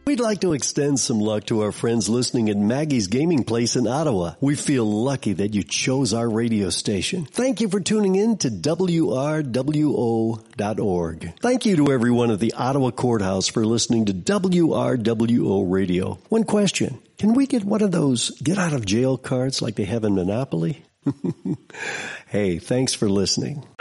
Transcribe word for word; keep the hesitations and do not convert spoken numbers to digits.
We'd like to extend some luck to our friends listening at Maggie's Gaming Place in Ottawa. We feel lucky that you chose our radio station. Thank you for tuning in to W R W O dot org. Thank you to everyone at the Ottawa Courthouse for listening to W R W O Radio. One question. Can we get one of those get-out-of-jail cards like they have in Monopoly? Hey, thanks for listening.